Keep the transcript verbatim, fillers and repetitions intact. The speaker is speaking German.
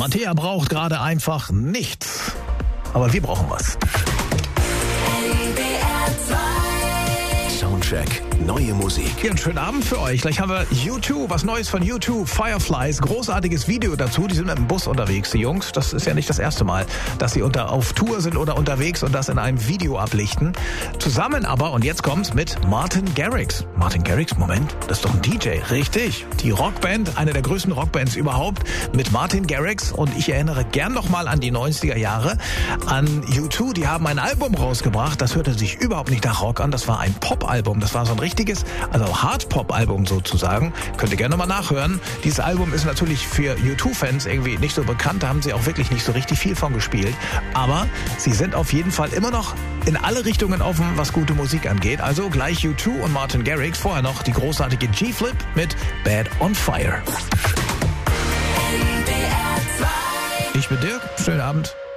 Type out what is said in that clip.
Mattea braucht gerade einfach nichts. Aber wir brauchen was. Soundcheck, neue Musik. Ja, einen schönen Abend für euch. Gleich haben wir U zwei, was Neues von U zwei, Fireflies, großartiges Video dazu. Die sind mit dem Bus unterwegs, die Jungs. Das ist ja nicht das erste Mal, dass sie unter, auf Tour sind oder unterwegs und das in einem Video ablichten. Zusammen aber, und jetzt kommt's, mit Martin Garrix. Martin Garrix, Moment, das ist doch ein D J. Richtig, die Rockband, eine der größten Rockbands überhaupt, mit Martin Garrix. Und ich erinnere gern nochmal an die neunziger Jahre, an U zwei. Die haben ein Album rausgebracht, das hörte sich überhaupt nicht nach Rock an. Das war ein Pop-Album. Das war so ein richtiges, also Hard-Pop-Album sozusagen. Könnt ihr gerne mal nachhören. Dieses Album ist natürlich für U zwei-Fans irgendwie nicht so bekannt. Da haben sie auch wirklich nicht so richtig viel von gespielt. Aber sie sind auf jeden Fall immer noch in alle Richtungen offen, was gute Musik angeht. Also gleich U zwei und Martin Garrix. Vorher noch die großartige G-Flip mit Bad on Fire. Ich bin Dirk. Schönen Abend.